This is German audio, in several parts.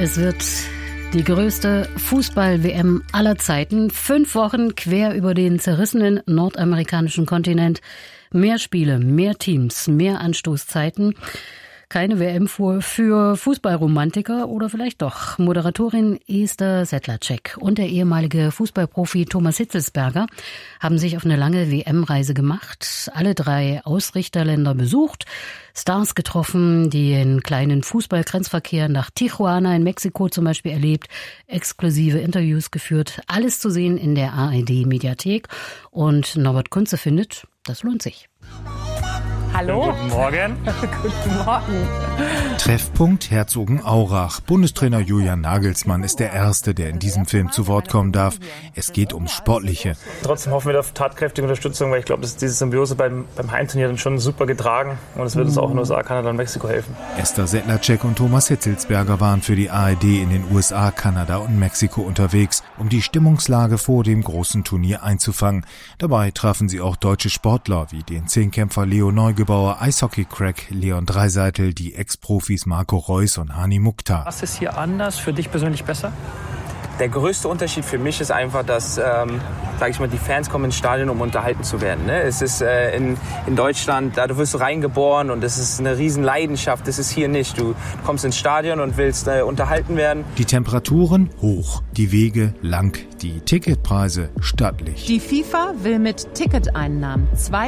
Es wird die größte Fußball-WM aller Zeiten. 5 Wochen quer über den zerrissenen nordamerikanischen Kontinent. Mehr Spiele, mehr Teams, mehr Anstoßzeiten. Keine WM für Fußballromantiker oder vielleicht doch. Moderatorin Esther Sedlacek und der ehemalige Fußballprofi Thomas Hitzelsberger haben sich auf eine lange WM-Reise gemacht, alle 3 Ausrichterländer besucht, Stars getroffen, die den kleinen Fußballgrenzverkehr nach Tijuana in Mexiko zum Beispiel erlebt, exklusive Interviews geführt, alles zu sehen in der ARD-Mediathek. Und Norbert Kunze findet, das lohnt sich. Hallo. Guten Morgen. Guten Morgen. Treffpunkt Herzogenaurach. Bundestrainer Julian Nagelsmann ist der Erste, der in diesem Film zu Wort kommen darf. Es geht ums Sportliche. Trotzdem hoffen wir auf tatkräftige Unterstützung, weil ich glaube, dass diese Symbiose beim Heimturnier dann schon super getragen und es wird uns auch in den USA, Kanada und Mexiko helfen. Esther Sedlacek und Thomas Hitzelsberger waren für die ARD in den USA, Kanada und Mexiko unterwegs, um die Stimmungslage vor dem großen Turnier einzufangen. Dabei trafen sie auch deutsche Sportler wie den Zehnkämpfer Leo Neugebauer, Eishockey-Crack Leon Dreiseitel, die Ex-Profis Marco Reus und Hani Mukhtar. Was ist hier anders, für dich persönlich besser? Der größte Unterschied für mich ist einfach, dass die Fans kommen ins Stadion, um unterhalten zu werden. Ne? Es ist in Deutschland, da wirst du reingeboren und es ist eine riesen Leidenschaft. Das ist hier nicht. Du kommst ins Stadion und willst unterhalten werden. Die Temperaturen hoch, die Wege lang, die Ticketpreise stattlich. Die FIFA will mit Ticketeinnahmen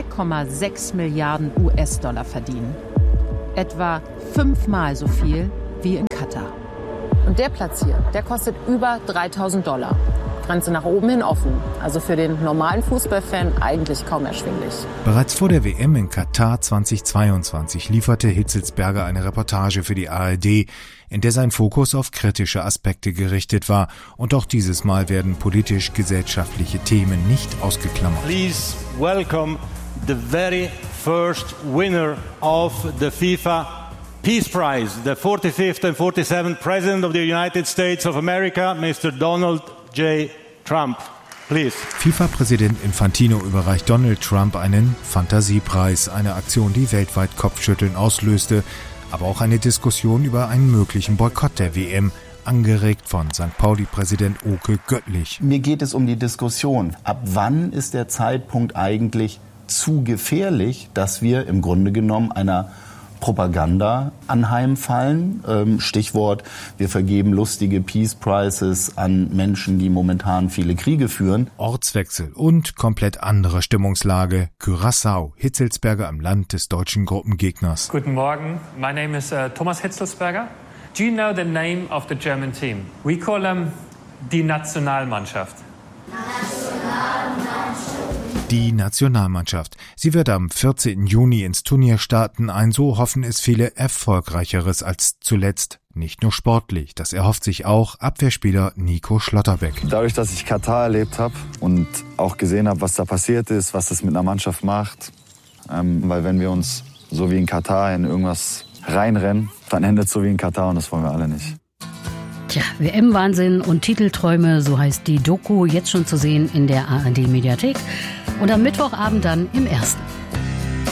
2,6 Milliarden US-Dollar verdienen. Etwa 5-mal so viel wie in Katar. Und der Platz hier, der kostet über $3.000. Grenze nach oben hin offen. Also für den normalen Fußballfan eigentlich kaum erschwinglich. Bereits vor der WM in Katar 2022 lieferte Hitzelsberger eine Reportage für die ARD, in der sein Fokus auf kritische Aspekte gerichtet war. Und auch dieses Mal werden politisch-gesellschaftliche Themen nicht ausgeklammert. Please welcome the very first winner of the FIFA Peace Prize, the 45th and 47th President of the United States of America, Mr. Donald J. Trump. Please. FIFA-Präsident Infantino überreicht Donald Trump einen Fantasiepreis, eine Aktion, die weltweit Kopfschütteln auslöste, aber auch eine Diskussion über einen möglichen Boykott der WM, angeregt von St. Pauli-Präsident Oke Göttlich. Mir geht es um die Diskussion. Ab wann ist der Zeitpunkt eigentlich zu gefährlich, dass wir im Grunde genommen einer Propaganda anheimfallen. Stichwort, wir vergeben lustige Peace Prizes an Menschen, die momentan viele Kriege führen. Ortswechsel und komplett andere Stimmungslage. Curaçao, Hitzelsberger im Land des deutschen Gruppengegners. Guten Morgen, my name is Thomas Hitzelsberger. Do you know the name of the German team? We call them die Nationalmannschaft. Die Nationalmannschaft. Sie wird am 14. Juni ins Turnier starten. Ein, so hoffen es viele, erfolgreicheres als zuletzt. Nicht nur sportlich, das erhofft sich auch Abwehrspieler Nico Schlotterbeck. Dadurch, dass ich Katar erlebt habe und auch gesehen habe, was da passiert ist, was das mit einer Mannschaft macht, weil wenn wir uns so wie in Katar in irgendwas reinrennen, dann endet es so wie in Katar und das wollen wir alle nicht. Tja, WM-Wahnsinn und Titelträume, so heißt die Doku, jetzt schon zu sehen in der ARD-Mediathek und am Mittwochabend dann im Ersten.